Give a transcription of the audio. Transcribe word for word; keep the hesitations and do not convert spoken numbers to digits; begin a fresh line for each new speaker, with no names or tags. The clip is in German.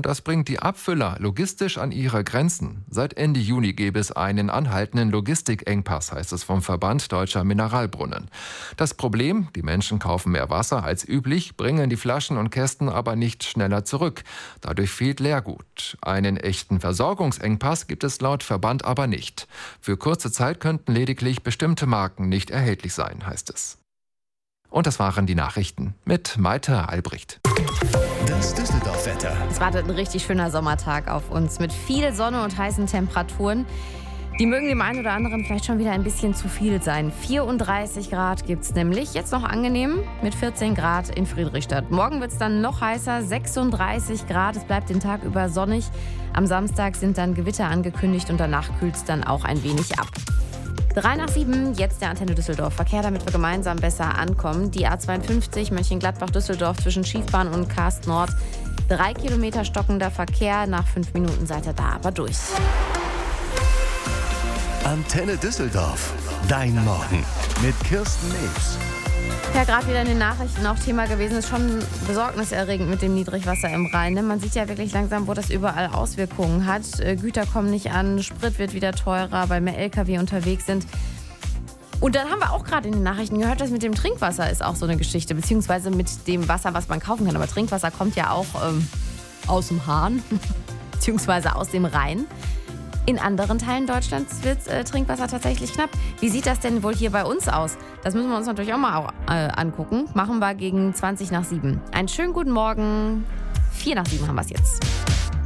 das bringt die Abfüller logistisch an ihre Grenzen. Seit Ende Juni gäbe es einen anhaltenden Logistikengpass, heißt es vom Verband Deutscher Mineralbrunnen. Das Problem, die Menschen kaufen mehr Wasser als üblich, bringen die Flaschen und Kästen aber nicht schneller zurück. Dadurch fehlt Leergut. Einen echten Versorgungsengpass gibt es laut Verband aber nicht. Für kurze Zeit könnten lediglich bestimmte Marken nicht erhältlich sein, heißt es. Und das waren die Nachrichten mit Maite Albrecht.
Das Düsseldorf-Wetter.
Es wartet ein richtig schöner Sommertag auf uns mit viel Sonne und heißen Temperaturen. Die mögen dem einen oder anderen vielleicht schon wieder ein bisschen zu viel sein. vierunddreißig Grad gibt es nämlich. Jetzt noch angenehm mit vierzehn Grad in Friedrichstadt. Morgen wird es dann noch heißer, sechsunddreißig Grad. Es bleibt den Tag über sonnig. Am Samstag sind dann Gewitter angekündigt und danach kühlt es dann auch ein wenig ab. Drei nach sieben, jetzt der Antenne Düsseldorf Verkehr, damit wir gemeinsam besser ankommen. Die A zweiundfünfzig Mönchengladbach-Düsseldorf zwischen Schiefbahn und Karst Nord. Drei Kilometer stockender Verkehr, nach fünf Minuten seid ihr da aber durch.
Antenne Düsseldorf, dein Morgen mit Kirsten Nebs.
Ja, gerade wieder in den Nachrichten auch Thema gewesen, ist schon besorgniserregend mit dem Niedrigwasser im Rhein. Ne? Man sieht ja wirklich langsam, wo das überall Auswirkungen hat. Äh, Güter kommen nicht an, Sprit wird wieder teurer, weil mehr L K W unterwegs sind. Und dann haben wir auch gerade in den Nachrichten gehört, dass mit dem Trinkwasser ist auch so eine Geschichte, beziehungsweise mit dem Wasser, was man kaufen kann. Aber Trinkwasser kommt ja auch ähm, aus dem Hahn, beziehungsweise aus dem Rhein. In anderen Teilen Deutschlands wird äh, Trinkwasser tatsächlich knapp. Wie sieht das denn wohl hier bei uns aus? Das müssen wir uns natürlich auch mal äh, angucken. Machen wir gegen zwanzig nach sieben. Einen schönen guten Morgen. vier nach sieben haben wir es jetzt.